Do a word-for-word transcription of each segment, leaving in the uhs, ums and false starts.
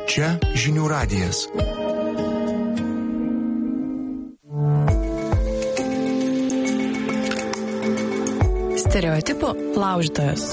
Čia Žinių radijas. Stereotipų laužytojas.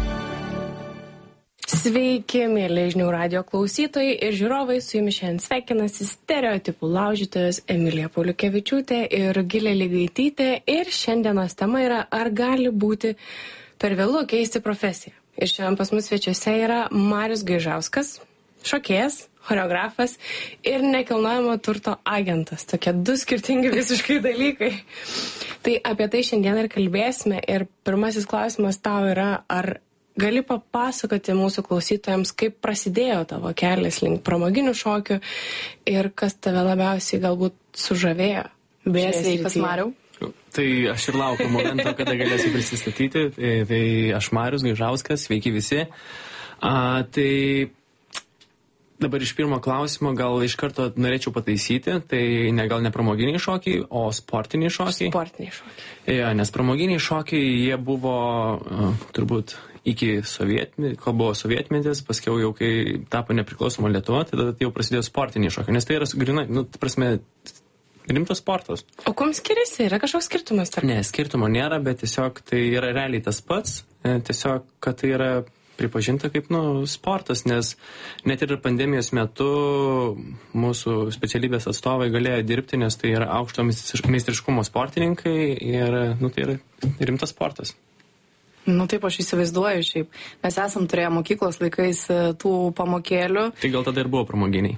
Sveiki, mėly Žinių radijo klausytojai ir žiūrovai, su jumis šiandien sveikinasi stereotipų laužytojas Emilija Pauliukevičiūtė ir Gilė Ligaitytė. Ir šiandienos tema yra, ar gali būti per vėlu keisti profesiją. Ir šiandien pas mus svečiuose yra Marius Gaižauskas, šokėjas, choreografas ir nekilnojamo turto agentas. Tokie du skirtingi visiškai dalykai. Tai apie tai šiandien ir kalbėsime. Ir pirmasis klausimas tau yra, ar gali papasakoti mūsų klausytojams, kaip prasidėjo tavo kelias link pramoginių šokių ir kas tave labiausiai galbūt sužavėjo? Beje, sveikas, Mariau. Tai aš ir laukiu momento, kada galėsiu prisistatyti. Tai, tai aš Marius Gaižauskas, sveiki visi. A, tai dabar iš pirmo klausimo gal iš karto norėčiau pataisyti. Tai ne gal ne pramoginiai šokiai, o sportiniai šokiai. Sportiniai šokiai. Ja, nes pramoginiai šokiai, jie buvo uh, turbūt iki sovietmetis, kol buvo sovietmetis, paskiau jau kai tapo nepriklausoma Lietuva, tada jau prasidėjo sportiniai šokiai. Nes tai yra, grinai, nu, prasme, rimtas sportas. O kuom skiriasi? Yra kažkoks skirtumas tarp? Ne, skirtumo nėra, bet tiesiog tai yra realiai tas pats. Tiesiog, kad tai yra pripažinta kaip, nu, sportas, nes net ir pandemijos metu mūsų specialybės atstovai galėjo dirbti, nes tai yra aukšto meistriškumo sportininkai ir, nu, tai yra rimtas sportas. Nu taip, aš įsivaizduoju šiaip. Mes esam turėję mokyklos laikais tų pamokėlių. Tai gal tada ir buvo pramoginiai.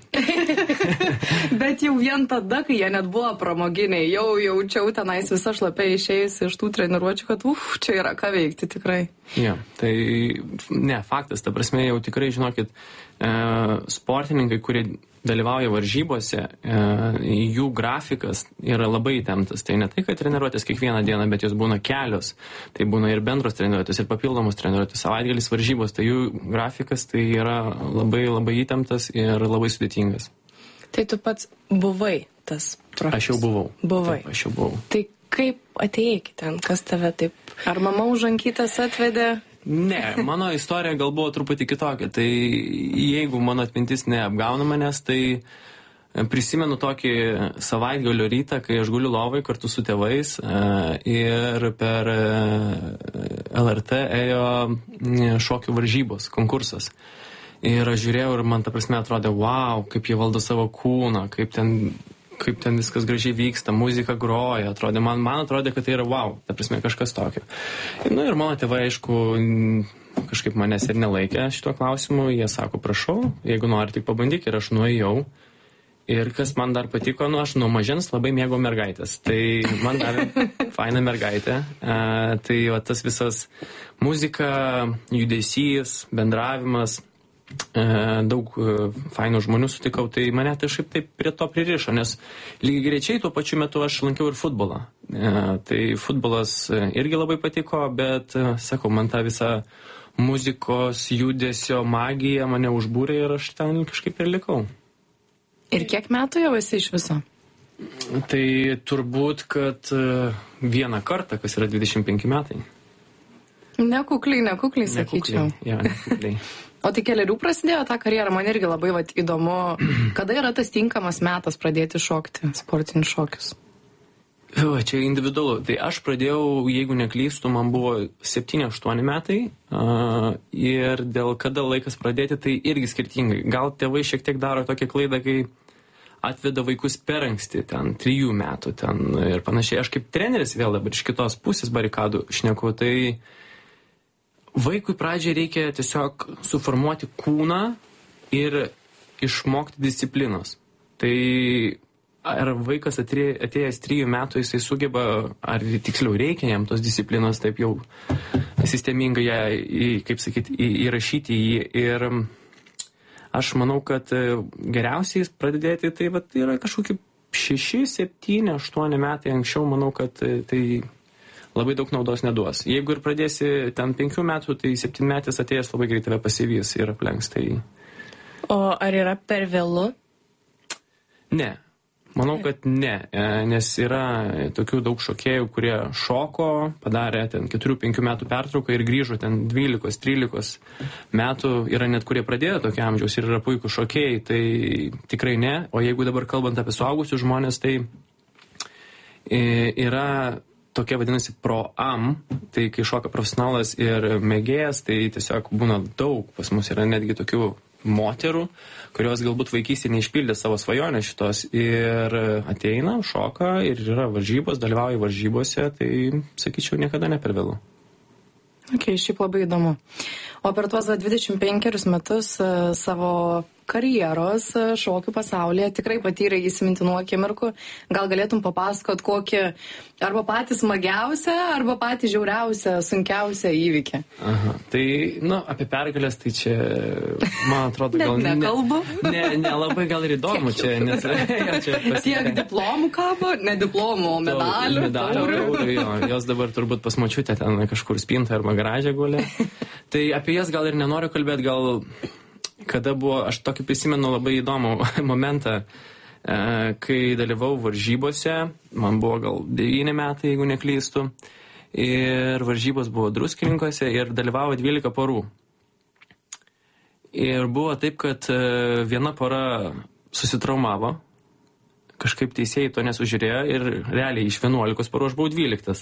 Bet jau vien tada, kai jie net buvo pramoginiai, jau jaučiau tenais visą šlapę išėjus iš tų treniruočių, kad uf, čia yra ką veikti tikrai. Ja, tai ne, faktas, ta prasme jau tikrai, žinokit, e, sportininkai, kurie dalyvauja varžybose, e, jų grafikas yra labai įtemptas. Tai ne tai, kad treniruotės kiekvieną dieną, bet jos būna kelios. Tai būna ir bendros treniruotės, ir papildomos treniruotės, savaitgalis varžybos, tai jų grafikas tai yra labai labai įtemptas ir labai sudėtingas. Tai tu pats buvai tas profesijas? Aš jau buvau. Buvai. Taip, aš jau buvau. Tai kaip atėjai iki ten? Kas tave taip? Ar mama už rankytės atvedė? Ne, mano istorija gal buvo truputį kitokia. Tai jeigu mano atmintis neapgauna manęs, tai prisimenu tokį savaitgalio rytą, kai aš guliu lovai kartu su tėvais ir per L R T ėjo šokių varžybos, konkursas. Ir aš žiūrėjau ir man ta prasme atrodė, wow, kaip jie valdo savo kūną, kaip ten, kaip ten viskas gražiai vyksta, muzika groja, atrodė, man, man atrodė, kad tai yra wow, ta prasme kažkas tokio. Ir, nu, ir mano tėvai, aišku, kažkaip manęs ir nelaikė šituo klausimu, jie sako, prašau, jeigu nori, tik pabandyk, ir aš nuėjau. Ir kas man dar patiko, nu, aš nuo mažens labai mėgau mergaitės, tai man davė fainą mergaitę, e, tai va, tas visas muzika, judesys, bendravimas, E, daug e, fainų žmonių sutikau, tai mane tai šiaip taip prie to pririšo, nes lygiai greičiai tuo pačiu metu aš lankiau ir futbolą. E, tai futbolas irgi labai patiko, bet, e, sakau, man ta visa muzikos, judesio magija mane užbūrė ir aš ten kažkaip ir likau. Ir kiek metų jau esi iš viso? Tai turbūt, kad e, vieną kartą, kas yra dvidešimt penki metai. Nekukliai, nekukliai, sakyčiau. Nekukliai, ja, nekukliai. O tai keliarių prasidėjo tą karjerą, man irgi labai vat, įdomu, kada yra tas tinkamas metas pradėti šokti sportinius šokius? O, čia individualu. Tai aš pradėjau, jeigu neklystu, man buvo septyni aštuoni metai uh, ir dėl kada laikas pradėti, tai irgi skirtingai. Gal tėvai šiek tiek daro tokią klaidą, kai atveda vaikus per anksti, ten trijų metų ten ir panašiai. Aš kaip treneris vėl dabar iš kitos pusės barikadų šneku, tai vaikui pradžiai reikia tiesiog suformuoti kūną ir išmokti disciplinos. Tai ar vaikas atėjęs trijų metų, jisai sugeba, ar tiksliau reikia jam tos disciplinos taip jau sistemingai ją, kaip sakyti, įrašyti į. Ir aš manau, kad geriausiai pradėti tai vat, yra kažkokie šeši, septyni, aštuoni metai anksčiau, manau, kad tai labai daug naudos neduos. Jeigu ir pradėsi ten penkių metų, tai septynmetis atėjęs labai greit tave pasivys ir aplenks. Tai... O ar yra per vėlu? Ne. Manau, kad ne, nes yra tokių daug šokėjų, kurie šoko, padarė ten keturių penkių metų pertrauką ir grįžo ten dvylikos trylikos metų, yra net kurie pradėjo tokio amžiaus ir yra puikų šokėjai, tai tikrai ne, o jeigu dabar kalbant apie suaugusius žmonės, tai yra tokia vadinasi pro-am, tai kai šoka profesionalas ir mėgėjas, tai tiesiog būna daug, pas mus yra netgi tokių moterų, kurios galbūt vaikystėje neišpildė savo svajonę šitos ir ateina, šoka ir yra varžybos, dalyvauja varžybose, tai sakyčiau, niekada ne per vėlu. Ok, šiaip labai įdomu. O per tuos dvidešimt penkerius metus savo karjeros šokių pasaulyje tikrai patyrė įsimintinų akimirkų. Gal galėtum papasakot kokį arba patį smagiausią, arba patį žiauriausią, sunkiausią įvykį? Aha, tai, nu, apie pergalės, tai čia, man atrodo, gal... Net nekalbu. Ne, ne, labai gal ir įdomu čia, nes... Ja, čia tiek diplomų kabo, ne diplomų, o medalių. Medalių, jo, jos dabar turbūt pas močiutę ten kažkur spinta arba garaže gulė. Tai apie jas gal ir nenoriu kalbėti, gal... Kada buvo, aš tokį prisimenu labai įdomų momentą, kai dalyvau varžybose, man buvo gal devyni metai, jeigu neklystu, ir varžybos buvo Druskininkose ir dalyvavo dvylika porų. Ir buvo taip, kad viena pora susitraumavo, kažkaip teisėjai to nesužiūrėjo ir realiai iš vienuolikos porų aš buvau dvyliktas.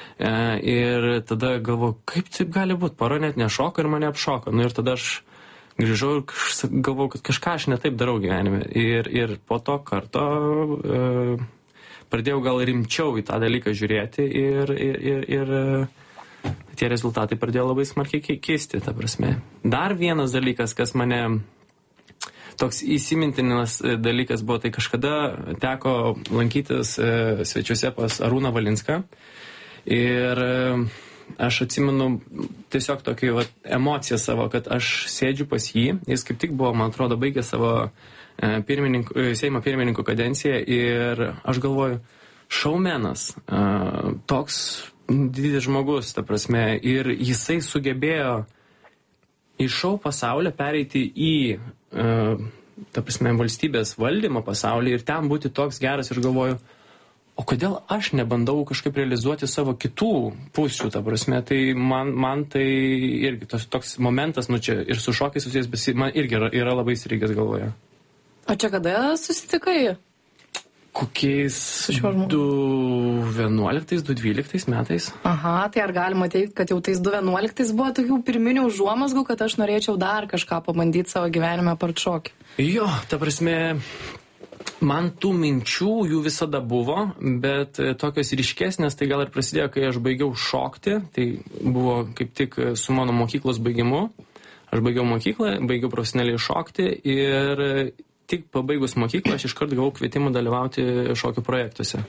Ir tada galvoju, kaip taip gali būti, pora net nešoka ir mane apšoka. Nu ir tada aš grįžau ir galvau, kad kažką aš netaip darau gyvenime. Ir, ir po to karto e, pradėjau gal rimčiau į tą dalyką žiūrėti ir, ir, ir, ir tie rezultatai pradėjo labai smarkiai keisti, ta prasme. Dar vienas dalykas, kas mane toks įsimintinas dalykas buvo, tai kažkada teko lankytis e, svečiuose pas Arūną Valinską. Ir e, aš atsimenu tiesiog tokį va, emociją savo, kad aš sėdžiu pas jį, jis kaip tik buvo, man atrodo, baigė savo e, pirmininkų, Seimo pirmininko kadenciją ir aš galvoju, šaumenas, e, toks didelis žmogus, ta prasme, ir jisai sugebėjo iš šou pasaulio pereiti į, e, ta prasme, valstybės valdymo pasaulį ir ten būti toks geras ir galvoju, o kodėl aš nebandau kažkaip realizuoti savo kitų pusių, ta prasme, tai man, man tai irgi tos, toks momentas, nu čia ir su šokiais susijęs, bet man irgi yra, yra labai įstrigęs galvoje. O čia kada susitikai? Kokiais du vienuoliktais, du dvyliktais metais. Aha, tai ar galima teikti, kad jau tais du vienuoliktais buvo tokių pirminių užuomazgų, kad aš norėčiau dar kažką pabandyti savo gyvenime apart šokį? Jo, ta prasme... Man tų minčių jų visada buvo, bet tokios ryškesnės, tai gal ir prasidėjo, kai aš baigiau šokti, tai buvo kaip tik su mano mokyklos baigimu. Aš baigiau mokyklą, baigiau profesionaliai šokti ir tik pabaigus mokyklą aš iškart gavau kvietimą dalyvauti šokių projektuose.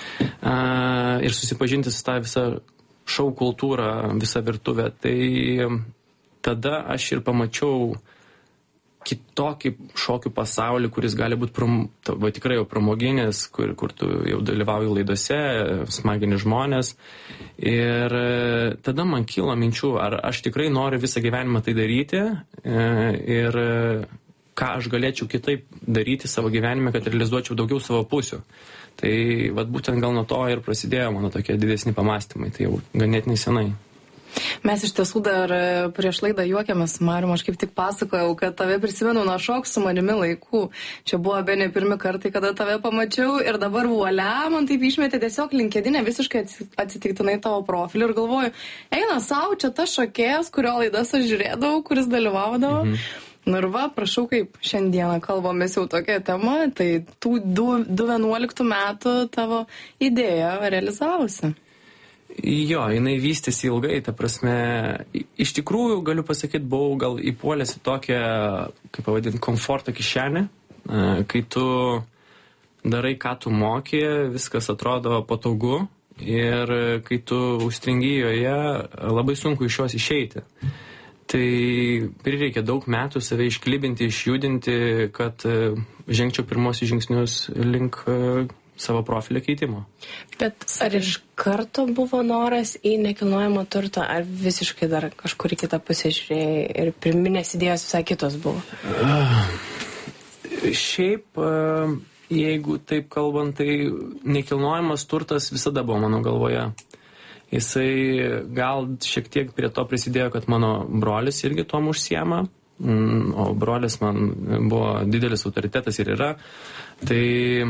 Ir susipažinti su tą visą šou kultūrą, visą virtuvę. Tai tada aš ir pamačiau kitokį šokių pasaulį, kuris gali būti prom, va, tikrai jau pramoginis, kur, kur tu jau dalyvauji laidose, smagini žmonės. Ir tada man kilo minčių, ar aš tikrai noriu visą gyvenimą tai daryti ir ką aš galėčiau kitaip daryti savo gyvenime, kad realizuočiau daugiau savo pusių. Tai va, būtent gal nuo to ir prasidėjo mano tokie didesni pamastymai, tai jau ganėtinai senai. Mes iš tiesų dar prieš laidą juokėmės su Marium, aš kaip tik pasakojau, kad tave prisimenu nuo šok su manimi laikų. Čia buvo be ne pirmi kartai, kada tave pamačiau ir dabar vuolia, man taip išmetė tiesiog LinkedIne visiškai atsitiktinai tavo profilį ir galvoju, eina savo, čia tas šokėjas, kurio laidas aš žiūrėdavau, kuris dalyvaudavo. Mhm. Nu ir va, prašau, kaip šiandieną kalbamės jau tokia tema, tai tų du vienuoliktų metų tavo idėja realizavosi. Jo, jinai vystėsi ilgai, ta prasme, iš tikrųjų, galiu pasakyti, buvau gal įpuolęs į tokią, kaip pavadinti, komforto kišenę, kai tu darai, ką tu moki, viskas atrodo patogu ir kai tu užstringi joje, labai sunku iš jos išeiti. Tai prireikia daug metų save išklibinti, išjudinti, kad žengčiau pirmosius žingsnius link savo profilio keitimo. Bet ar iš karto buvo noras į nekilnojamo turto, ar visiškai dar kažkur į kitą pusę žiūrėjai ir pirminės idėjos visai kitos buvo? Uh, šiaip uh, jeigu taip kalbant, tai nekilnojamas turtas visada buvo mano galvoje. Jisai gal šiek tiek prie to prisidėjo, kad mano brolis irgi tuom užsiema, o brolis man buvo didelis autoritetas ir yra. Tai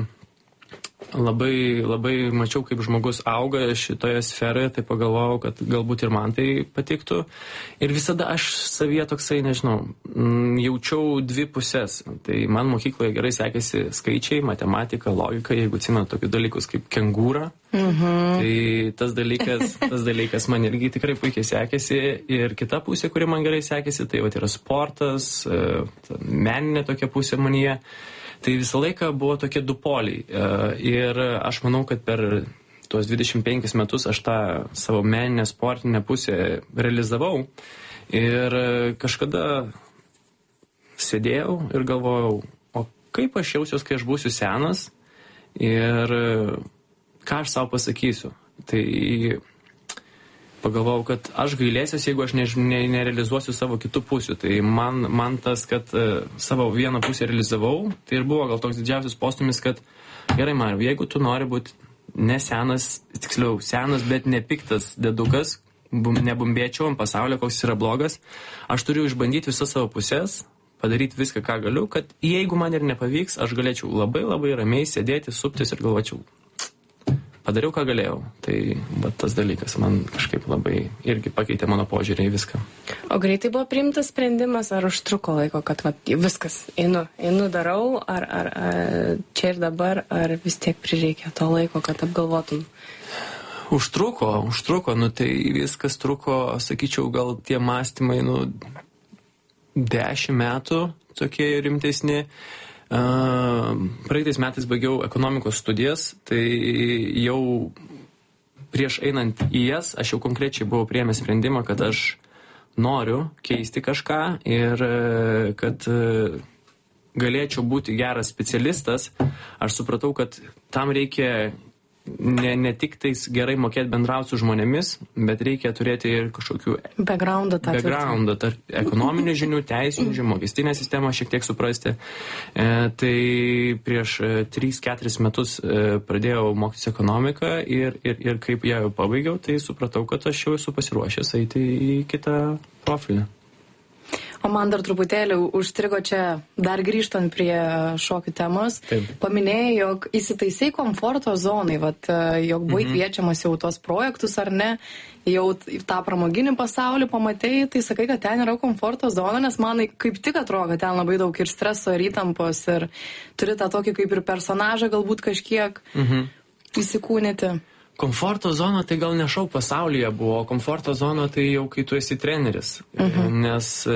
labai, labai mačiau, kaip žmogus auga šitoje sferoje, tai pagalvojau, kad galbūt ir man tai patiktų. Ir visada aš savyje toksai, nežinau, jaučiau dvi pusės. Tai man mokykloje gerai sekėsi skaičiai, matematika, logika, jeigu atsimenu tokius dalykus kaip kengūra. Mhm. Tai tas dalykas, tas dalykas man irgi tikrai puikiai sekėsi. Ir kita pusė, kuri man gerai sekėsi, tai vat yra sportas, meninė tokia pusė manyje. Tai visą laiką buvo tokie du poliai. Ir aš manau, kad per tuos dvidešimt penkis metus aš tą savo meninę sportinę pusę realizavau. Ir kažkada sėdėjau ir galvojau, o kaip aš jausiuos, kai aš būsiu senas ir ką aš savo pasakysiu. Tai pagalvojau, kad aš gailėsiuosi, jeigu aš ne, ne, nerealizuosiu savo kitų pusių. Tai man, man tas, kad uh, savo vieną pusę realizavau, tai ir buvo gal toks didžiausias postumis, kad gerai, Mariau, jeigu tu nori būti ne senas, tiksliau, senas, bet nepiktas dedukas, bum, nebumbėčiau ant pasaulio, koks yra blogas, aš turiu išbandyti visas savo pusės, padaryti viską, ką galiu, kad jeigu man ir nepavyks, aš galėčiau labai labai ramiai sėdėti, suptis ir galvočiau. Padariau, ką galėjau. Tai bet tas dalykas man kažkaip labai irgi pakeitė mano požiūrį į viską. O greitai buvo priimtas sprendimas, ar užtruko laiko, kad va, viskas, einu, einu darau, ar, ar, ar čia ir dabar, ar vis tiek prireikė to laiko, kad apgalvotum? Užtruko, užtruko, nu tai viskas truko, sakyčiau, gal tie mąstymai, nu, dešimt metų tokie rimtesni. Uh, praeitais metais baigiau ekonomikos studijas, tai jau prieš einant į jas, aš jau konkrečiai buvau priėmęs sprendimą, kad aš noriu keisti kažką ir kad galėčiau būti geras specialistas. Aš supratau, kad tam reikia ne, ne tik tais gerai mokėti bendrauti su žmonėmis, bet reikia turėti ir kažkokių backgroundą, backgroundą tarp ekonominių žinių, teisinių žinių, mokestinę sistemą šiek tiek suprasti. E, tai prieš tris keturis metus e, pradėjau mokytis ekonomiką ir, ir, ir kaip ją jau pabaigiau, tai supratau, kad aš jau esu pasiruošęs eiti į kitą profilį. O man dar truputėlį užstrigo čia, dar grįžtant prie šokių temos. Taip. Paminėjai, jog įsitaisai komforto zonai, vat, jog buvai mhm. kviečiamas jau tuos projektus ar ne, jau tą pramoginį pasaulį pamatėjai, tai sakai, kad ten yra komforto zona, nes man kaip tik atrodo, kad ten labai daug ir streso, ir įtampos, ir turi tą tokį kaip ir personažą galbūt kažkiek mhm. įsikūnyti. Komforto zona tai gal ne šou pasaulyje buvo, komforto zona tai jau kai tu esi treneris, uh-huh. nes e,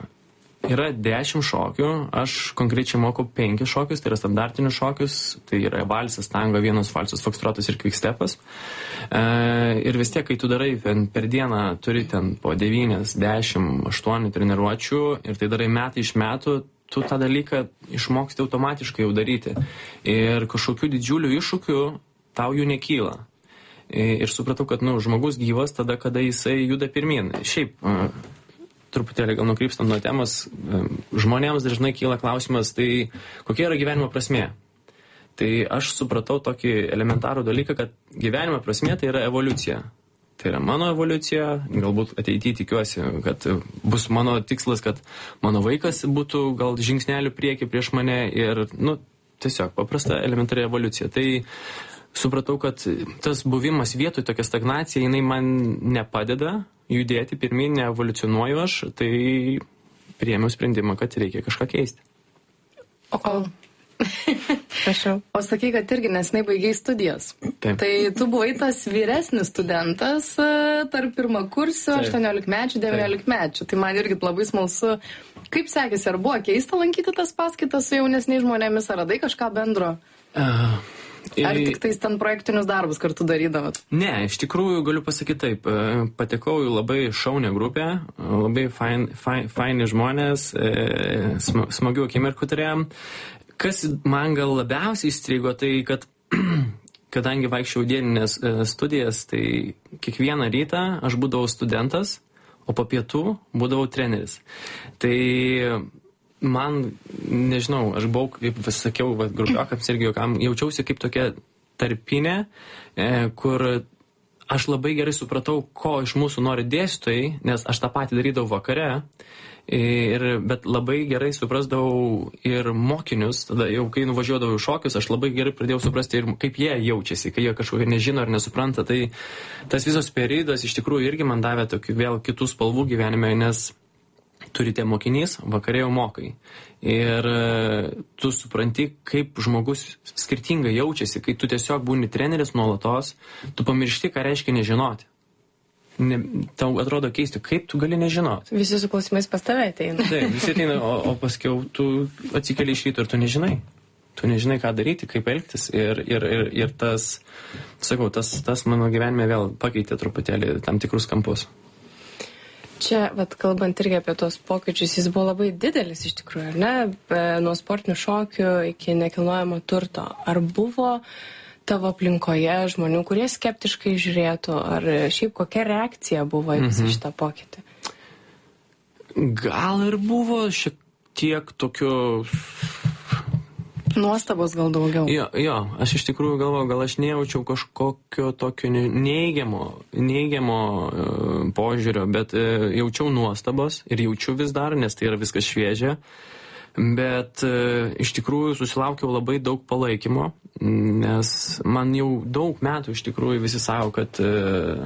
yra dešimt šokių, aš konkrečiai mokau penkis šokius, tai yra standartinius šokius, tai yra valsas, tango, vienas valsas, fokstrotas ir kvikstepas. E, ir vis tiek, kai tu darai per dieną, turi ten po devynis, dešimt, aštuonių treniruočių ir tai darai metai iš metų, tu tą dalyką išmoksti automatiškai jau daryti. Ir kažkokių didžiulių iššūkių tau jų nekyla. Ir supratau, kad nu, žmogus gyvas tada, kada jisai juda pirmin. Šiaip, truputėlį gal nukrypstant nuo temos, žmonėms dažnai kyla klausimas, tai kokia yra gyvenimo prasmė? Tai aš supratau tokį elementarų dalyką, kad gyvenimo prasmė tai yra evoliucija. Tai yra mano evoliucija, galbūt ateityje tikiuosi, kad bus mano tikslas, kad mano vaikas būtų gal žingsnelių prieki prieš mane ir, nu, tiesiog paprasta elementari evoliucija. Tai supratau, kad tas buvimas vietoj, tokia stagnacija, jinai man nepadeda judėti pirmin, neevoliucionuoju aš, tai priėmiau sprendimą, kad reikia kažką keisti. O kol? Prašau. O sakai, kad irgi nesnai baigiai studijas. Taip. Tai tu buvai tas vyresnis studentas tarp pirmakursių, aštuoniolikmečių, devyniolikmečių. Tai man irgi labai smalsu. Kaip sekėsi, ar buvo keista lankyti tas paskaitas su jaunesniais žmonėmis, ar radai kažką bendro? Uh. Ar tik tais ten projektinius darbus kartu darydavot? Ne, iš tikrųjų galiu pasakyti taip. Patekau į labai šaunę grupę, labai fain, fain, faini žmonės, smagių akimirkų turėjom. Kas man gal labiausiai įstrigo, tai kad kadangi vaikščiau dieninės studijas, tai kiekvieną rytą aš būdavau studentas, o po pietų būdavau treneris. Tai man, nežinau, aš buvau, kaip sakiau, va, grupiokams irgi jokam, jaučiausi kaip tokia tarpinė, e, kur aš labai gerai supratau, ko iš mūsų nori dėstytojai, nes aš tą patį darydavau vakare, ir, bet labai gerai suprasdavau ir mokinius, tada jau kai nuvažiuodavau į šokius, aš labai gerai pradėjau suprasti ir kaip jie jaučiasi, kai jie kažkokią nežino ar nesupranta, tai tas visos periodas iš tikrųjų irgi man davė tokių vėl kitų spalvų gyvenime, nes turite mokinys, vakarė jau mokai. Ir tu supranti, kaip žmogus skirtingai jaučiasi, kai tu tiesiog būni treneris nuolatos, tu pamiršti, ką reiškia nežinoti. Ne, tau atrodo keisti, kaip tu gali nežinoti. Visi su klausimais pas tave ateina. Taip, visi ateina, o, o paskiau tu atsikeli iš ryto ir tu nežinai. Tu nežinai, ką daryti, kaip elgtis. Ir, ir, ir, ir tas, sakau, tas, tas mano gyvenime vėl pakeitė truputėlį tam tikrus kampus. Čia, vat, kalbant irgi apie tos pokyčius, jis buvo labai didelis iš tikrųjų, ar ne? Nuo sportinių šokių iki nekilnojamo turto. Ar buvo tavo aplinkoje žmonių, kurie skeptiškai žiūrėtų, ar šiaip kokia reakcija buvo į visą šitą pokytį? Gal ir buvo šiek tiek tokio... Nuostabos gal daugiau. Jo, jo, aš iš tikrųjų galvoju, gal aš nejaučiau kažkokio tokio neigiamo, neigiamo uh, požiūrio, bet uh, jaučiau nuostabos ir jaučiu vis dar, nes tai yra viskas šviežia. Bet uh, iš tikrųjų susilaukiau labai daug palaikymo, nes man jau daug metų iš tikrųjų visi sako, kad uh,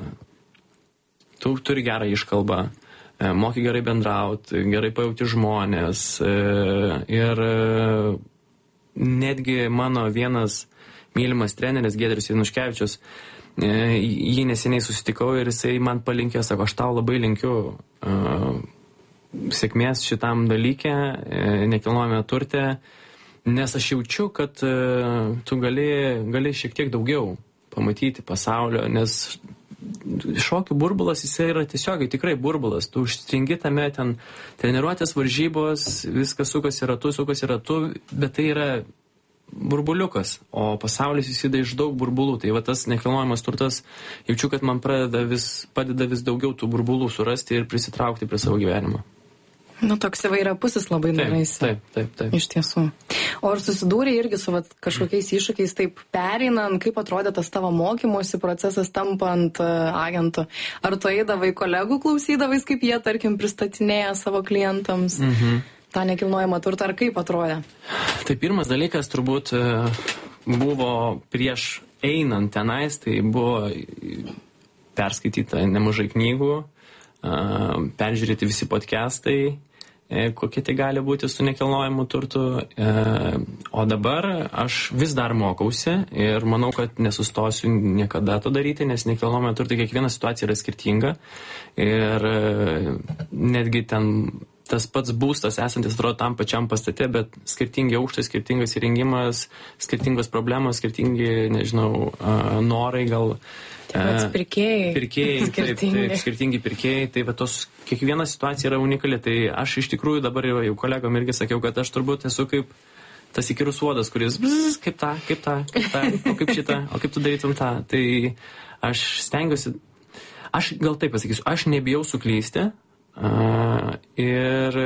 tu turi gerą iškalbą, uh, moki gerai bendrauti, gerai pajauti žmonės uh, ir uh, netgi mano vienas mylimas treneris Giedrius Januškevičius, e, jį neseniai susitikau ir jisai man palinkė, sako, aš tau labai linkiu uh, sėkmės šitam dalyke, e, nekilnojame turte, nes aš jaučiu, kad uh, tu gali, gali šiek tiek daugiau pamatyti pasaulio, nes šokių burbulas, jis yra tiesiogiai tikrai burbulas, tu užstringi tame ten treniruotės varžybos, viskas sukasi ratu, sukasi ratu, bet tai yra burbuliukas, o pasaulis susideda iš daug burbulų, tai va tas nekilnojamas turtas, jaučiu, kad man pradeda vis, padeda vis daugiau tų burbulų surasti ir prisitraukti prie savo gyvenimo. Nu, toks įvairiapusis labai norisi. Taip, taip, taip. Iš tiesų. O ar susidūrė irgi su vat, kažkokiais iššūkiais, taip pereinant, kaip atrodė tas tavo mokymosi procesas tampant uh, agentu? Ar tu eidavai kolegų klausydavais, kaip jie, tarkim, pristatinėja savo klientams mhm. tą nekilnojamą turtą, ar kaip atrodė? Tai pirmas dalykas turbūt buvo prieš einant tenais, tai buvo perskaityta nemažai knygų, uh, peržiūrėti visi podcastai, kokie tai gali būti su nekilnojamu turtu, o dabar aš vis dar mokausi ir manau, kad nesustosiu niekada to daryti, nes nekilnojamo turto kiekviena situacija yra skirtinga ir netgi ten tas pats būstas esantis atrodo tam pačiam pastate, bet skirtingi aukštai, skirtingas įrengimas, skirtingos problemos, skirtingi, nežinau, norai gal. Taip, pirkėjai. Pirkėjai, taip, taip, skirtingi pirkėjai, tai va tos, kiekviena situacija yra unikali, tai aš iš tikrųjų dabar jau, jau kolegom irgi sakiau, kad aš turbūt esu kaip tas įkyrus uodas, kuris bzz, kaip ta, kaip ta, kaip ta, o kaip šita, o kaip tu darytum tą, tai aš stengiuosi, aš gal taip pasakysiu, aš nebijau suklysti uh, ir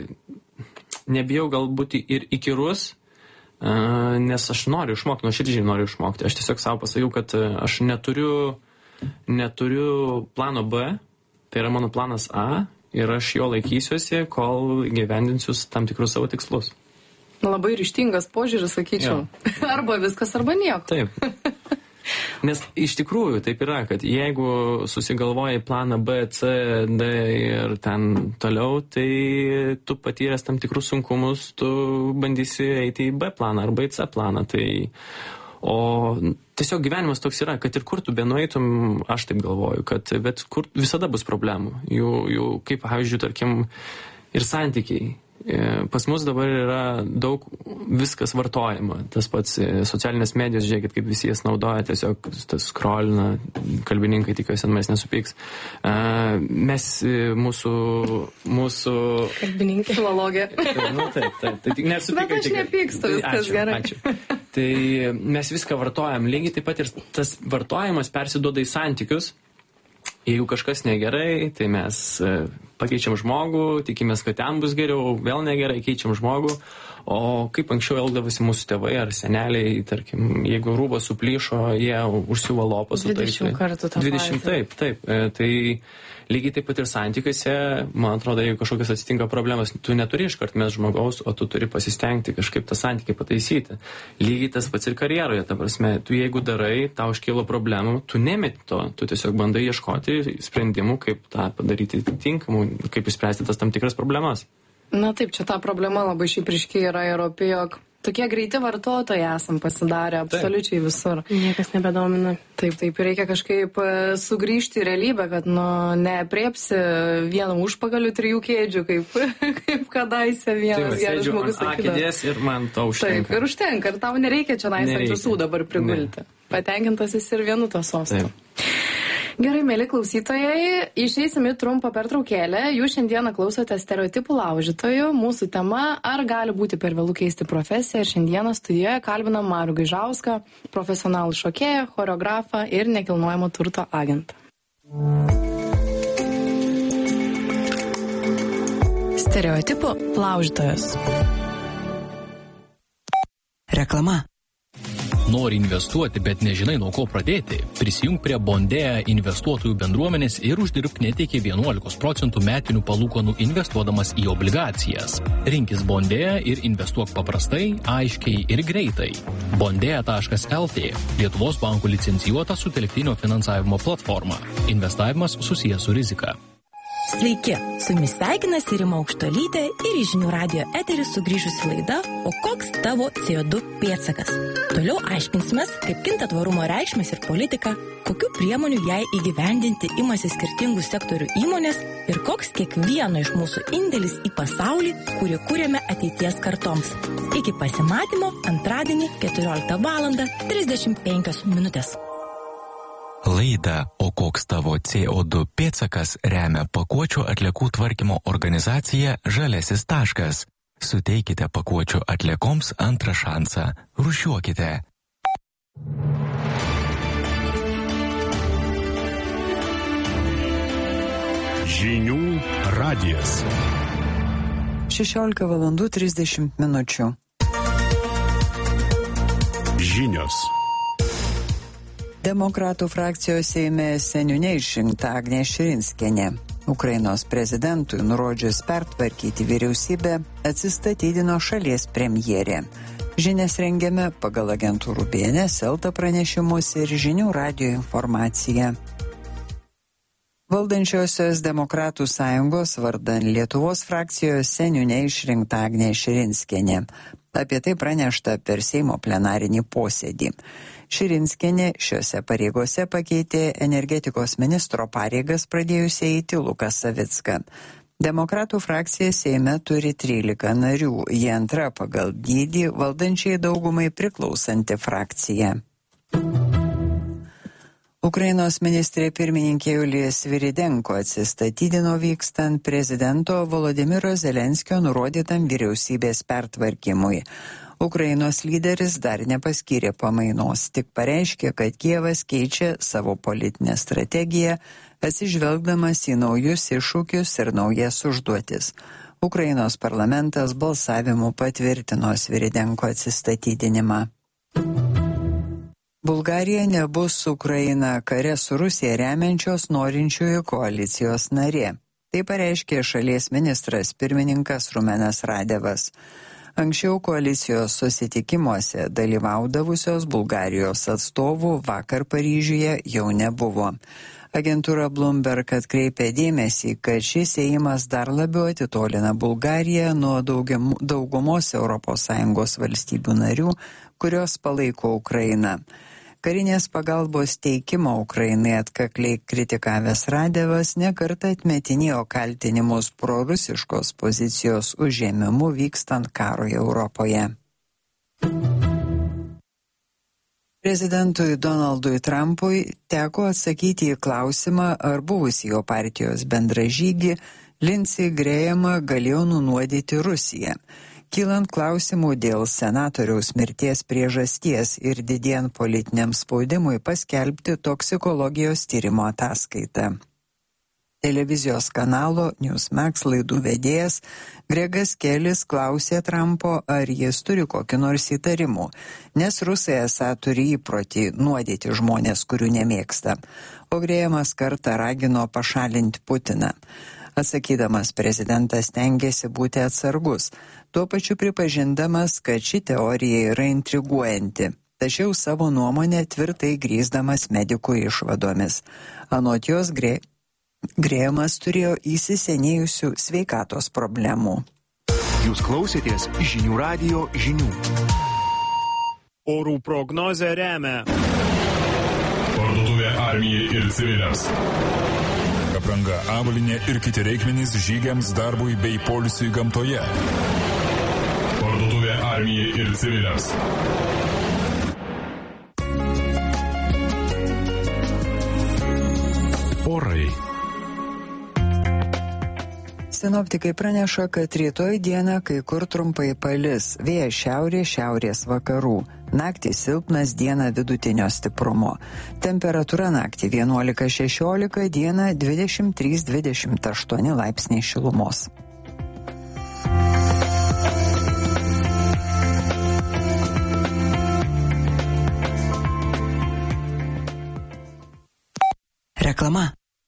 nebijau galbūt ir įkyrus, Uh, nes aš noriu išmokti, nuoširdžiai noriu išmokti. Aš tiesiog savo pasakiau, kad aš neturiu, neturiu plano B, tai yra mano planas A ir aš jo laikysiuosi, kol gyvendinsiu tam tikrus savo tikslus. Labai ryžtingas požiūris, sakyčiau. Arba viskas, arba nieko. Taip. Nes iš tikrųjų taip yra, kad jeigu susigalvoji planą B, C, D ir ten toliau, tai tu patyręs tam tikrus sunkumus, tu bandysi eiti į B planą arba į C planą. Tai, o tiesiog gyvenimas toks yra, kad ir kur tu benueitum, aš taip galvoju, kad bet kur visada bus problemų. Jų, jų kaip, pavyzdžiui, tarkim, ir santykiai. Pas mus dabar yra daug viskas vartojama. Tas pats socialinės medijos, žiūrėkit, kaip visi jas naudoja, tiesiog tas scrollina, kalbininkai tikiuosi, mes nesupyks. Mes, mūsų... mūsų... Kalbininkai, filologija. Nu, taip, taip. Tai nesupykai. Bet aš nepykstu, viskas ačiū, gerai. Ačiū. Tai mes viską vartojam. Lygiai taip pat ir tas vartojimas persiduoda į santykius. Jeigu kažkas negerai, tai mes pakeičiam žmogų, tikimės, kad ten bus geriau, vėl negerai, keičiam žmogų. O kaip anksčiau elgdavosi mūsų tėvai ar seneliai, tarkim, jeigu rūbas suplyšo, jie užsiuvo lopą su dvidešimt kartų tą dvidešimt, taip, taip. Tai lygiai taip pat ir santykiuose, man atrodo, jeigu kažkokios atsitinka problemas, tu neturi iškart mes žmogaus, o tu turi pasistengti kažkaip tą santykį pataisyti. Lygiai tas pats ir karjeroje, ta prasme, tu jeigu darai, tau iškilo problemų, tu nemeti to, tu tiesiog bandai ieškoti sprendimų, kaip tą padaryti tinkamų, kaip išspręsti tas tam tikras problemas. Na taip, čia ta problema labai šiaip ryškiai yra ir opi, jog tokie greiti vartotojai esam pasidarę absoliučiai visur. Niekas nebedomina. Taip, taip, reikia kažkaip sugrįžti į realybę, kad nu, neapriepsi vienu užpagaliu trijų kėdžių, kaip, kaip kadaise vienas tai, geras žmogus sakydavo. Kėdės ir man to užtenka. Taip, ir užtenka, ir tau nereikia čia nais ant visų dabar prigulti. Ne. Patenkintas jis ir vienu to sostu. Gerai, mėly klausytojai, išeisim į trumpą pertraukėlę. Jūs šiandieną klausote stereotipų laužytojų. Mūsų tema, ar gali būti per vėlų keisti profesiją. Ir šiandieną studijoje kalbinam Marių Gaižauską, profesionalų šokėją, choreografą ir nekilnojamo turto agentą. Stereotipų laužytojas. Reklama. Nori investuoti, bet nežinai nuo ko pradėti? Prisijung prie Bondėja investuotojų bendruomenės ir uždirbk net iki vienuolikos procentų metinių palūkanų investuodamas į obligacijas. Rinkis Bondėja ir investuok paprastai, aiškiai ir greitai. Bondėja taškas el tė – Lietuvos bankų licencijuota sutelktinio finansavimo platforma. Investavimas susijęs su rizika. Sveiki, su jumis sveikinasi Rima Aukštuolytė ir į Žinių radijo eterį sugrįžusi laida O koks tavo C O du pėdsakas? Toliau aiškinsimės, kaip kinta tvarumo reikšmės ir politika, kokių priemonių jai įgyvendinti imasi skirtingų sektorių įmonės ir koks kiekvieno iš mūsų indėlis į pasaulį, kurį kūrėme ateities kartoms. Iki pasimatymo antradienį keturioliktą valandą trisdešimt penkios minutės. Laidą O koks tavo C O du pėdsakas remia pakuočių atliekų tvarkymo organizacija Žaliasis taškas. Suteikite pakuočių atliekoms antrą šansą. Rūšiuokite. Žinių radijas. šešiolika valandų trisdešimt minučių. Žinios. Demokratų frakcijos Seime seniūne išrinkta Agnė Širinskienė. Ukrainos prezidentui nurodžius pertvarkyti vyriausybę, atsistatydino šalies premjerė. Žinias rengiame pagal agentūrų B N S, Elta pranešimus ir Žinių radijo informaciją. Valdančiosios Demokratų sąjungos vardan Lietuvos frakcijos seniūne išrinkta Agnė Širinskienė. Apie tai pranešta per Seimo plenarinį posėdį. Širinskienė šiuose pareigose pakeitė energetikos ministro pareigas pradėjusią eiti Luką Savicką. Demokratų frakcija Seime turi trylika narių, jie antra pagal dydį valdančiai daugumai priklausanti frakcija. Ukrainos ministrė pirmininkė Julija Sviridenko atsistatydino vykstant prezidento Volodymyro Zelenskio nurodytam vyriausybės pertvarkymui. Ukrainos lyderis dar nepaskyrė pamainos, tik pareiškė, kad Kijevas keičia savo politinę strategiją, atsižvelgdamas į naujus iššūkius ir naujas užduotis. Ukrainos parlamentas balsavimu patvirtino Sviridenko atsistatydinimą. Bulgarija nebus Ukraina kare su Rusija remiančios norinčiųjų koalicijos narė. Tai pareiškė šalies ministras pirmininkas Rumenas Radevas. Anksčiau koalicijos susitikimuose dalyvaudavusios Bulgarijos atstovų vakar Paryžiuje jau nebuvo. Agentūra Bloomberg atkreipė dėmesį, kad šis ėjimas dar labiau atitolina Bulgariją nuo daugiam, daugumos Europos Sąjungos valstybių narių, kurios palaiko Ukrainą. Karinės pagalbos teikimo Ukrainai atkakliai kritikavęs Radevas nekartą atmetinėjo kaltinimus prorusiškos pozicijos užėmimu vykstant karui Europoje. Prezidentui Donaldui Trumpui teko atsakyti į klausimą, ar buvusį jo partijos bendražygį Lindsey Grahamą galėjo nunuodyti Rusija. Kylant klausimų dėl senatoriaus mirties priežasties ir didėjant politiniam spaudimui paskelbti toksikologijos tyrimo ataskaitą. Televizijos kanalo Newsmax laidų vedėjas Gregas Kelis klausė Trumpo, ar jis turi kokį nors įtarimų, nes rusai esą turi įprotį nuodyti žmonės, kurių nemėgsta. O Grėjamas kartą ragino pašalinti Putiną. Atsakydamas, prezidentas stengiasi būti atsargus, tuo pačiu pripažindamas, kad ši teorija yra intriguojanti. Tačiau savo nuomonę tvirtai grįsdamas medikų išvadomis. Anot jos Grė... Grėjamas turėjo įsisenėjusių sveikatos problemų. Jūs klausėtės Žinių radijo žinių. Orų prognozę remia parduotuvė Armijai ir civiliams. Apranga, avalynė ir kiti reikmenys žygiams, darbui bei poilsiui gamtoje. Parduotuvė Armijai ir civiliams. Orai. Sinoptikai praneša, kad rytoj dieną kai kur trumpai palis, vėjas šiaurės, šiaurės vakarų. Naktį silpnas, dieną vidutinio stiprumo. Temperatūra naktį vienuolika šešiolika, dieną dvidešimt trys dvidešimt aštuoni laipsniai šilumos. Reklama.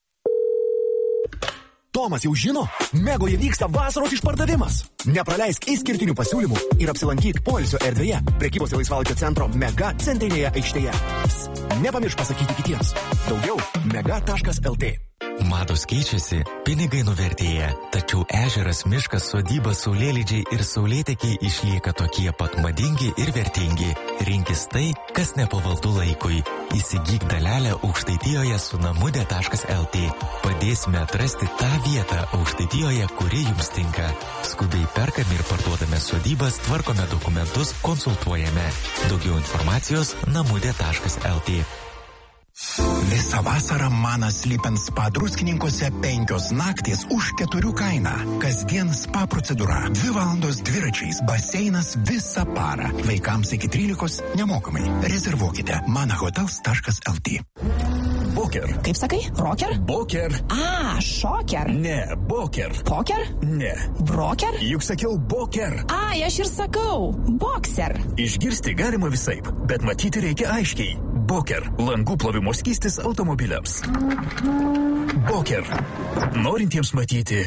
Tomas jau žino, Megoje vyksta vasaros išpardavimas. Nepraleisk išskirtinių pasiūlymų ir apsilankyk poilsio erdvėje prekybos ir laisvalaikio centro Mega centrinėje aikštėje. Psst, nepamiršk pasakyti kitiems. Daugiau mega taškas lt. Mados keičiasi, pinigai nuvertėja, tačiau ežeras, miškas, sodyba, saulėlydžiai ir saulėtekiai išlieka tokie pat madingi ir vertingi. Rinkis tai, kas nepavaldu laikui. Įsigyk dalelę Aukštaitijoje su namudė taškas lt. Padėsime atrasti tą vietą Aukštaitijoje, kuri jums tinka. Skubiai perkame ir parduodame sodybas, tvarkome dokumentus, konsultuojame. Daugiau informacijos namudė taškas lt. Visą vasarą Manas Sleep Spa Druskininkuose penkios naktys už keturių kainą. Kasdien spa procedūra, dvi valandos dviračiais, baseinas visą parą. Vaikams iki trylikos nemokamai. Rezervuokite manahotels taškas lt. Boker. Kaip sakai? Rocker? Boker. A, šoker. Ne, boker. Poker? Ne. Broker? Juk sakiau boker. A, aš ir sakau. Boxer. Išgirsti galima visaip, bet matyti reikia aiškiai. Boker. Langų plovimo skystis automobiliams. Boker. Norintiems matyti.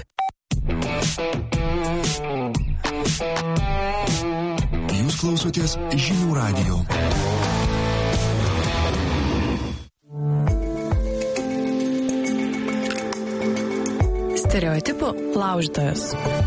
Jūs klausotės Žinių radijo. Stereotipų laužytojas.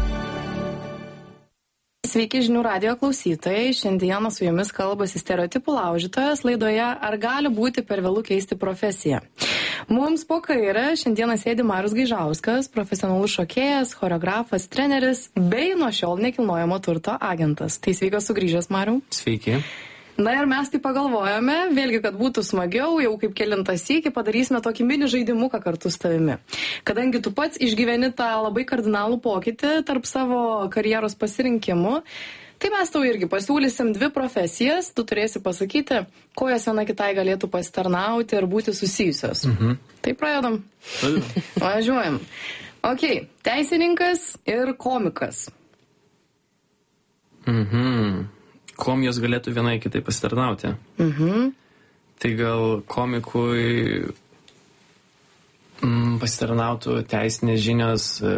Sveiki Žinių radijo klausytojai, šiandieną su jumis kalbasi stereotipų laužytojas laidoje Ar gali būti per vėlu keisti profesiją. Mums po kairę šiandieną sėdi Marius Gaižauskas, profesionalus šokėjas, choreografas, treneris bei nuo šiol nekilnojamo turto agentas. Tai sveikas sugrįžęs, Mariau. Sveiki. Na ir mes tai pagalvojome, vėlgi, kad būtų smagiau, jau kaip kelintą sykį padarysime tokį mini žaidimuką kartu su tavimi. Kadangi tu pats išgyveni tą labai kardinalų pokytį tarp savo karjeros pasirinkimų, tai mes tau irgi pasiūlysim dvi profesijas, tu turėsi pasakyti, ko jas viena kitai galėtų pasitarnauti ir būti susijusios. Mhm. Tai pradedam. Važiuojam. Ok, teisininkas ir komikas. Mhm. Kom jos galėtų vienai kitai pasitarnauti. Mhm. Tai gal komikui mm, pasitarnautų teisinės žinios e,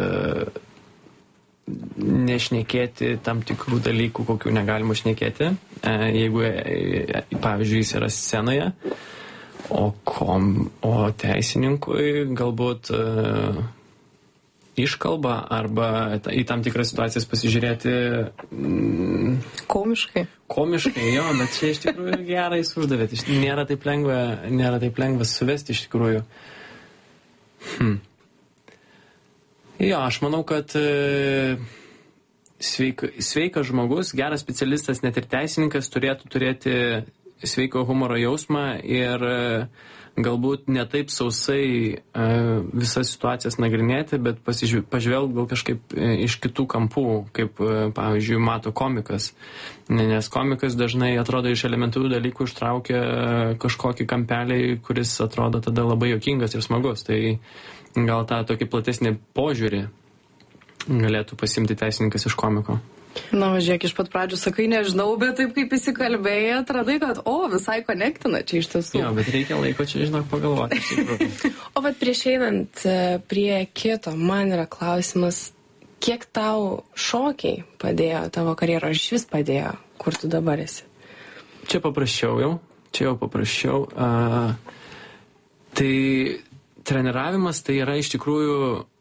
nešnekėti tam tikrų dalykų, kokių negalima šnekėti, e, jeigu, e, pavyzdžiui, jis yra scenoje, o, kom, o teisininkui galbūt e, iškalba arba į tam tikras situacijas pasižiūrėti mm, komiškai. Komiškai, jo, bet čia iš tikrųjų gerai jūs uždavėt. Nėra taip lengva, nėra taip lengva suvesti iš tikrųjų. Hm. Jo, aš manau, kad e, sveika, sveikas žmogus, geras specialistas, net ir teisininkas turėtų turėti sveiko humoro jausmą ir e, galbūt ne taip sausai uh, visas situacijas nagrinėti, bet pažvelgti gal kažkaip uh, iš kitų kampų, kaip, uh, pavyzdžiui, mato komikas. Nes komikas dažnai atrodo iš elementarių dalykų ištraukia kažkokį kampelį, kuris atrodo tada labai juokingas ir smagus. Tai gal tą tokį platesnį požiūrį galėtų pasimti teisininkas iš komiko. Na, važiuok, iš pat pradžių sakai, nežinau, bet taip kaip įsikalbėjai, atradai, kad, o, visai konektina čia iš tiesų. Jo, bet reikia laiko čia, žinok, pagalvoti. O bet prieš einant prie kito, man yra klausimas, kiek tau šokiai padėjo tavo karjerą, ar iš vis padėjo, kur tu dabar esi? Čia paprasčiau jau, čia jau paprasčiau. Uh, tai treniravimas tai yra iš tikrųjų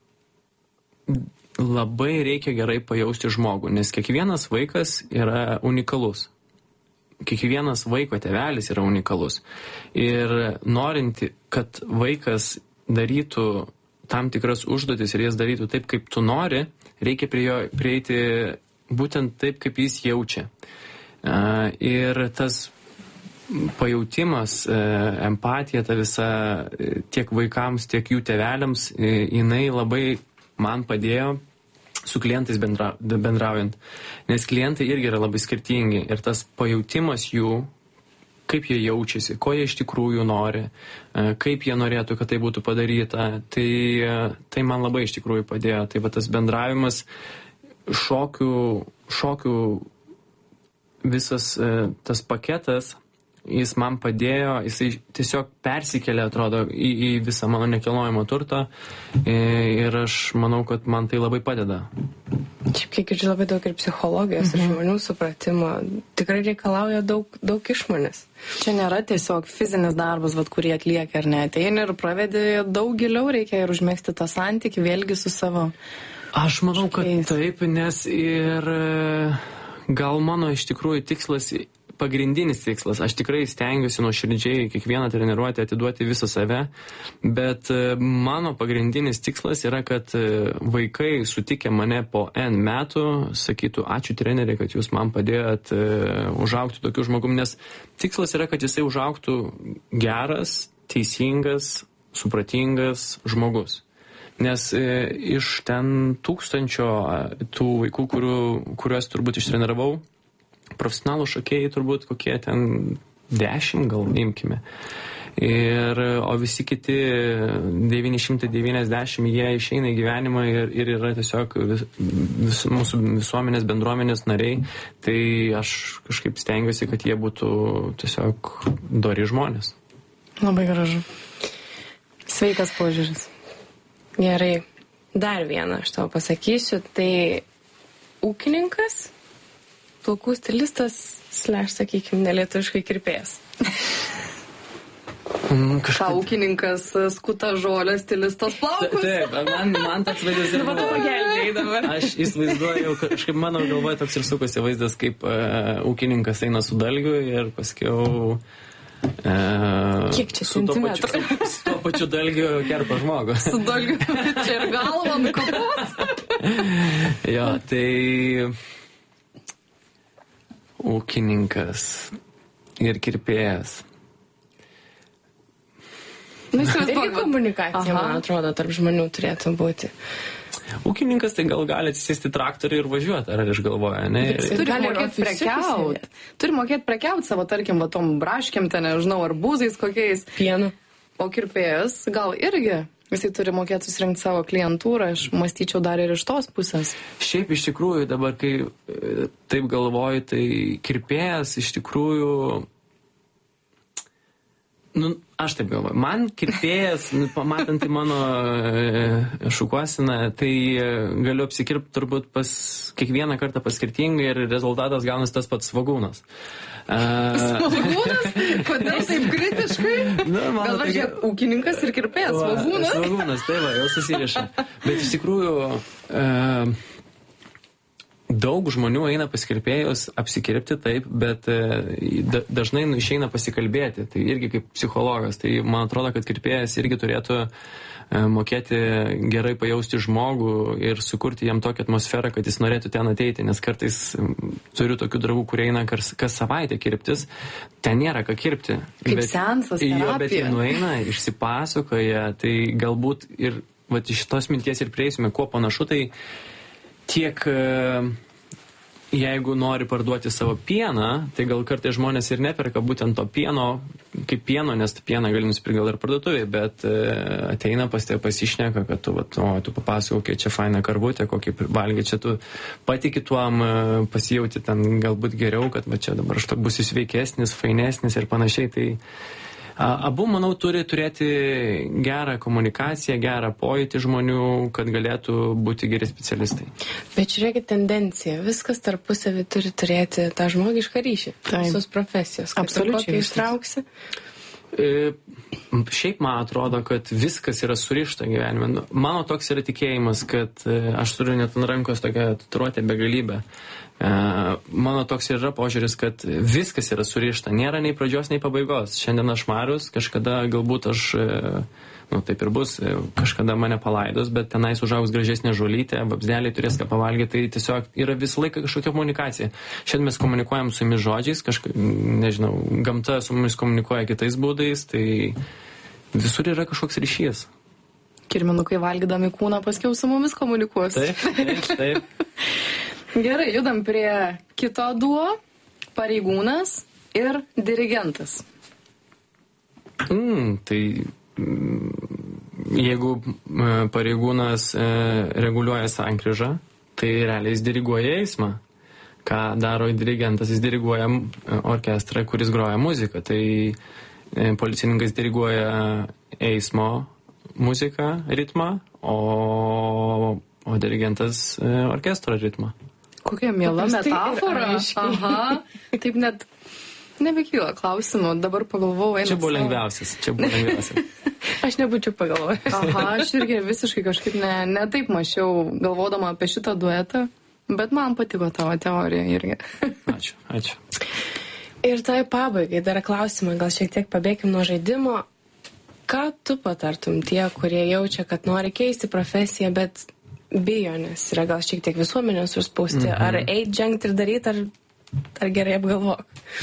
labai reikia gerai pajausti žmogų, nes kiekvienas vaikas yra unikalus. Kiekvienas vaiko tėvelis yra unikalus. Ir norinti, kad vaikas darytų tam tikras užduotis ir jas darytų taip, kaip tu nori, reikia prie jo prieiti būtent taip, kaip jis jaučia. Ir tas pajautimas, empatija, ta visa tiek vaikams, tiek jų tėveliams, jinai labai man padėjo su klientais bendra, bendraujant, nes klientai irgi yra labai skirtingi ir tas pajautimas jų, kaip jie jaučiasi, ko jie iš tikrųjų nori, kaip jie norėtų, kad tai būtų padaryta, tai, tai man labai iš tikrųjų padėjo. Tai va tas bendravimas, šokių, šokių visas tas paketas, jis man padėjo, jisai tiesiog persikėlė, atrodo, į, į visą mano nekilnojamo turtą ir aš manau, kad man tai labai padeda. Šiaip kiek ir labai daug ir psichologijos, mhm. ir žmonių supratimo, tikrai reikalauja daug, daug išmonės. Čia nėra tiesiog fizinis darbas, vat, kurį atlieka ar ne, ateini ir pravedi daug giliau, reikia ir užmėgsti tą santykį vėlgi su savo. Aš manau, kad taip, nes ir gal mano iš tikrųjų tikslas, pagrindinis tikslas, aš tikrai stengiuosi nuoširdžiai kiekvieną treniruotę atiduoti visą save, bet mano pagrindinis tikslas yra, kad vaikai sutikę mane po N metų sakytų, ačiū treneri, kad jūs man padėjot užaugti tokiu žmogum, nes tikslas yra, kad jisai užaugtų geras, teisingas, supratingas žmogus. Nes e, iš ten tūkstančio tų vaikų, kurių, kuriuos turbūt ištreniravau, profesionalų šokėjai turbūt kokie ten dešimt gal imkime. Ir, o visi kiti devyni šimtai devyniasdešimt jie išeina į gyvenimą ir, ir yra tiesiog vis, vis, mūsų visuomenės bendruomenės nariai. Tai aš kažkaip stengiuosi, kad jie būtų tiesiog dori žmonės. Labai gražu. Sveikas požiūris. Gerai. Dar vieną aš tau pasakysiu. Tai ūkininkas, plaukų stilistas, slash, sakykime, nelietuviškai kirpėjas. Mm, kažkaip... Ką ūkininkas skuta žolę, stilistas plaukus? Taip, man, man toks vaizdas ir buvo. Pagelbėjai dabar. Aš įsivaizduoju, kažkaip mano galvoje toks ir sukosi vaizdas, kaip uh, ūkininkas eina su dalgiu ir paskiau... Uh, Kiek čia centimetrų? Su, su, su tuo pačiu dalgiu kerpa žmogus. Su dalgiu čia ir galva nukopos. Jo, tai ūkininkas ir kirpėjas. Nu, irgi komunikacija, aha, man atrodo, tarp žmonių turėtų būti. Ūkininkas tai gal gali atsisėsti traktorių ir važiuoti, ar aš galvoju, ne? Bet jis turi mokėti prekiauti. Turi mokėti prekiauti savo, tarkim, va, tom braškiam, ten, nežinau, arbūzais kokiais. Pienu. O kirpėjas gal irgi. Jisai turi mokėti susirinkti savo klientūrą, aš mąstyčiau dar ir iš tos pusės. Šiaip iš tikrųjų dabar, kai taip galvoju, tai kirpėjas iš tikrųjų... Nu, aš taip galvoju. Man kirpėjas, pamatant į mano šukuosiną, tai galiu apsikirpti turbūt pas kiekvieną kartą pas skirtingai ir rezultatas gaunasi tas pats svogūnas. Svogūnas? Kodėl taip kritiškai? Nu, gal va, žiūrėk, ūkininkas ir kirpėjas, svogūnas? Svogūnas, tai va, jau susiriša. Bet iš tikrųjų... Uh, Daug žmonių eina pas kirpėjus apsikirpti taip, bet da, dažnai išeina pasikalbėti, tai irgi kaip psichologas. Tai man atrodo, kad kirpėjas irgi turėtų mokėti gerai pajausti žmogų ir sukurti jam tokią atmosferą, kad jis norėtų ten ateiti, nes kartais turiu tokių draugų, kurie eina kas, kas savaitę kirptis, ten nėra ką kirpti. Kaip bet, seansas, terapija. Jo, bet jie nueina, išsipasakoja, tai galbūt ir vat, iš tos minties ir prieisime, kuo panašu, tai tiek jeigu nori parduoti savo pieną, tai gal kartais žmonės ir neperka būtent to pieno, kaip pieno, nes pieną gali nusipirkti gal ir parduotuvėje, bet e, ateina pas tave pasišneka, kad tu, vat, o, tu papasakok, kokia čia faina karvutė, kokį valgį čia tu patiki tuom, e, pasijauti ten galbūt geriau, kad va čia dabar aš to būsiu sveikesnis, fainesnis ir panašiai. Tai abu, manau, turi turėti gerą komunikaciją, gerą pojūtį žmonių, kad galėtų būti geri specialistai. Bet žiūrėkit tendenciją. Viskas tarpusavį turi turėti tą žmogišką ryšį. Visos profesijos. Absoliučiai. Kokią ištrauksi? E, šiaip man atrodo, kad viskas yra surišta gyvenime. Mano toks yra tikėjimas, kad e, aš turiu net ant rankos tokią tatuiruotę begalybę. E, mano toks yra požiūris, kad viskas yra surišta. Nėra nei pradžios, nei pabaigos. Šiandien aš Marius, kažkada galbūt aš, e, nu taip ir bus, e, kažkada mane palaidos, bet tenais užaugs gražesnė žolytė, vabzdeliai turės ką pavalgyti. Tai tiesiog yra visą laiką kažkokia komunikacija. Šiandien mes komunikuojam su jumis žodžiais, kažka, nežinau, gamta su mumis komunikuoja kitais būdais, tai visur yra kažkoks ryšys. Kirminukai valgydami kūną paskiau su mumis komunikuos. Taip, taip, taip. Gerai, judam prie kito duo, pareigūnas ir dirigentas. Mm, tai mm, jeigu mm, pareigūnas e, reguliuoja sankryžą, tai realiai jis diriguoja eismą. Ką daro dirigentas? Jis diriguoja orkestrą, kuris groja muziką. Tai e, policininkas diriguoja eismo muziką, ritmą, o, o dirigentas e, orkestro ritmą. Kokia miela metafora. Aha, taip net nebekyla klausimų. Dabar pagalvojau, einu. Čia buvo lengviausias. Čia buvo lengviausias. Aš nebūčiau pagalvojęs. Aha, aš irgi visiškai kažkaip ne, ne taip mačiau, galvodama apie šitą duetą, bet man patiko tavo teorija irgi. Ačiū, ačiū. Ir tai pabaigai dar klausimą, gal šiek tiek pabėkim nuo žaidimo. Ką tu patartum tie, kurie jaučia, kad nori keisti profesiją, bet bijo, nes yra gal šiek tiek visuomenės užspausti, mhm. Ar eit, žengt ir daryt, ar, ar gerai apgalvok?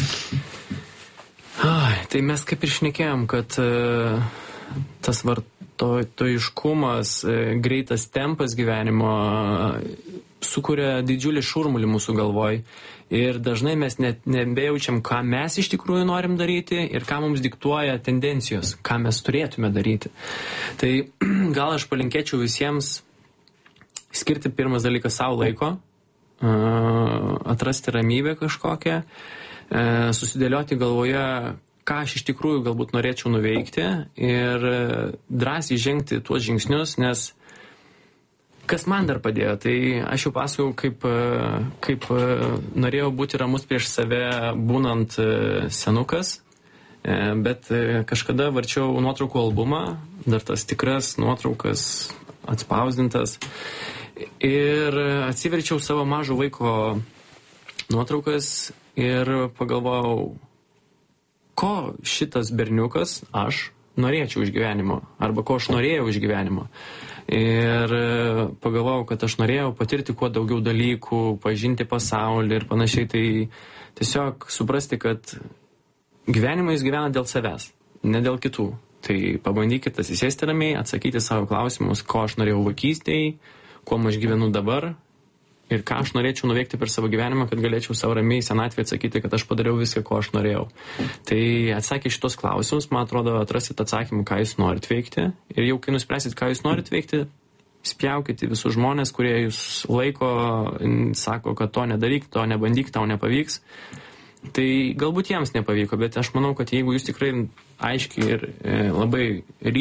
Ai, tai mes kaip ir šnekėjom, kad uh, tas vartotojiškumas, uh, greitas tempas gyvenimo uh, sukuria didžiulį šurmulį mūsų galvoj. Ir dažnai mes net nebejaučiam, ką mes iš tikrųjų norim daryti ir ką mums diktuoja tendencijos, ką mes turėtume daryti. Tai gal aš palinkėčiau visiems skirti pirmas dalykas savo laiko, atrasti ramybę kažkokią, susidėlioti galvoje, ką aš iš tikrųjų galbūt norėčiau nuveikti ir drąsiai žengti tuos žingsnius, nes kas man dar padėjo, tai aš jau pasakau, kaip, kaip norėjau būti ramus prieš save būnant senukas, bet kažkada varčiau nuotraukų albumą, dar tas tikras nuotraukas atspausdintas. Ir atsiverčiau savo mažo vaiko nuotraukas ir pagalvojau, ko šitas berniukas aš norėčiau iš gyvenimo, arba ko aš norėjau iš gyvenimo. Ir pagalvojau, kad aš norėjau patirti kuo daugiau dalykų, pažinti pasaulį ir panašiai. Tai tiesiog suprasti, kad gyvenimą jis gyvena dėl savęs, ne dėl kitų. Tai pabandykit atsisėsti ramiai, atsakyti savo klausimus, ko aš norėjau vaikystėje, kuo aš gyvenu dabar ir ką aš norėčiau nuveikti per savo gyvenimą, kad galėčiau savo ramiai senatvėje atsakyti, kad aš padariau viską, ko aš norėjau. Tai atsakę šitos klausimus, man atrodo, atrasit atsakymą, ką jūs norit veikti. Ir jau kai nuspręsit, ką jūs norit veikti, spjaukite visus žmonės, kurie jūs laiko, sako, kad to nedaryk, to nebandyk, tau nepavyks. Tai galbūt jiems nepavyko, bet aš manau, kad jeigu jūs tikrai aiškiai ir e, labai